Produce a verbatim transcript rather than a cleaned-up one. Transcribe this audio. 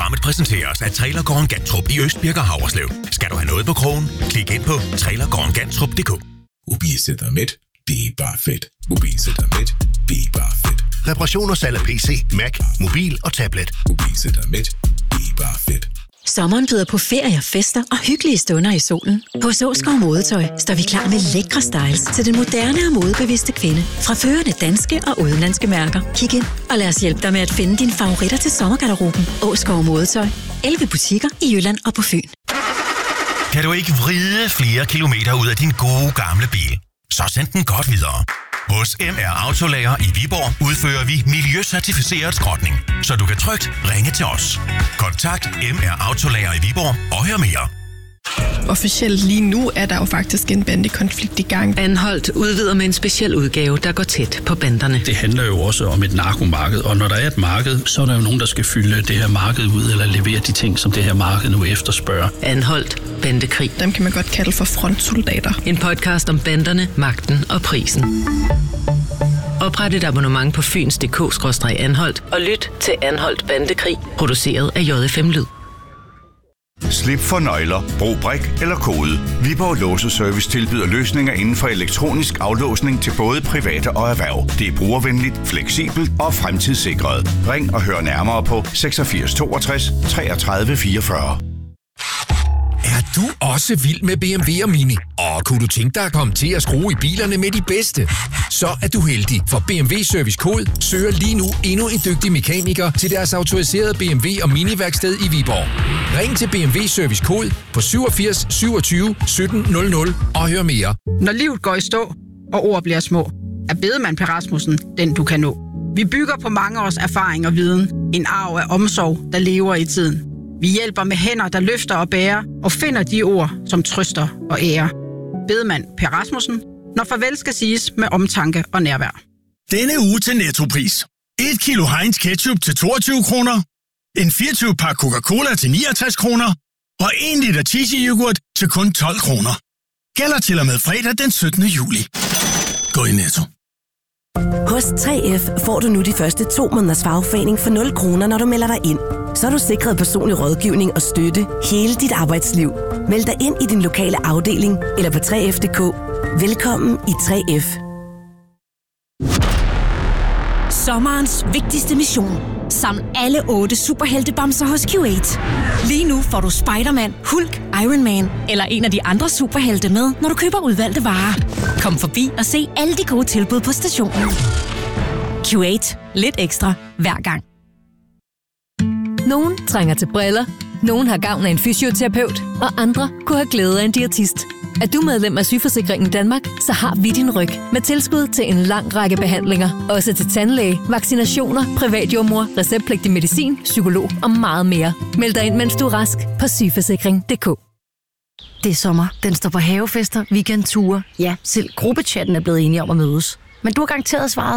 Programmet præsenteres af Trailergården Gantrup i Østbirk og Havreslev. Skal du have noget på krogen? Klik ind på trailergården gantrup punktum d k. Mobilcenter Midt. Det er bare fedt. Mobilcenter Midt. Det er bare fedt. Reparation og salg af P C, Mac, mobil og tablet. Mobilcenter Midt. Det er bare fedt. Sommeren byder på ferier, fester og hyggelige stunder i solen. Hos Åskov Modetøj står vi klar med lækre styles til den moderne og modebevidste kvinde. Fra førende danske og udenlandske mærker. Kig ind og lad os hjælpe dig med at finde dine favoritter til sommergarderoben. Åskov Modetøj. elleve butikker i Jylland og på Fyn. Kan du ikke vride flere kilometer ud af din gode gamle bil? Så send den godt videre. Hos M R Autolager i Viborg udfører vi miljøcertificeret skrotning, så du kan trygt ringe til os. Kontakt M R Autolager i Viborg og hør mere. Officielt lige nu er der jo faktisk en bandekonflikt i gang. Anholdt udvider med en speciel udgave, der går tæt på banderne. Det handler jo også om et narkomarked, og når der er et marked, så er der jo nogen, der skal fylde det her marked ud, eller levere de ting, som det her marked nu efterspørger. Anholdt bandekrig. Dem kan man godt kalde for frontsoldater. En podcast om banderne, magten og prisen. Opret et abonnement på fyns punktum d k skråstreg anholdt og lyt til Anholdt Bandekrig, produceret af J F M Lyd. Slip for nøgler, brug brik eller kode. Viborg Låseservice tilbyder løsninger inden for elektronisk aflåsning til både private og erhverv. Det er brugervenligt, fleksibelt og fremtidssikret. Ring og hør nærmere på seksogfirs toogtres treogtredive fireogfyrre. Er du også vild med B M W og Mini? Og kunne du tænke dig at komme til at skrue i bilerne med de bedste? Så er du heldig, for B M W Service Code søger lige nu endnu en dygtig mekaniker til deres autoriserede B M W og Mini-værksted i Viborg. Ring til B M W Service Code på syvogfirs syvogtyve sytten nul nul og hør mere. Når livet går i stå, og ord bliver små, er Bedemann Per Rasmussen den, du kan nå. Vi bygger på mange års erfaring og viden. En arv af omsorg, der lever i tiden. Vi hjælper med hænder, der løfter og bærer, og finder de ord, som trøster og ærer. Bedemann Per Rasmussen, når farvel skal siges med omtanke og nærvær. Denne uge til Nettopris. et kilo Heinz ketchup til toogtyve kroner, en fireogtyve pakke Coca-Cola til niogtres kroner, og en liter cheesy yoghurt til kun tolv kroner. Gælder til og med fredag den syttende juli. Gå i Netto. Hos tre F får du nu de første to måneders fagforening for nul kroner, når du melder dig ind. Så er du sikret personlig rådgivning og støtte hele dit arbejdsliv. Meld dig ind i din lokale afdeling eller på tre F punktum d k. Velkommen i tre F. Sommerens vigtigste mission. Saml alle otte superheltebamser hos Q otte. Lige nu får du Spider-Man, Hulk, Iron Man eller en af de andre superhelte med, når du køber udvalgte varer. Kom forbi og se alle de gode tilbud på stationen. Q otte. Lidt ekstra hver gang. Nogen trænger til briller, nogen har gavn af en fysioterapeut, og andre kunne have glæde af en diætist. Er du medlem af Sygeforsikringen Danmark, så har vi din ryg med tilskud til en lang række behandlinger. Også til tandlæge, vaccinationer, privatjordmor, receptpligtig medicin, psykolog og meget mere. Meld dig ind, mens du er rask på sygeforsikring punktum d k. Det er sommer. Den står på havefester, weekendture. Ja, selv gruppechatten er blevet enige om at mødes. Men du har garanteret svaret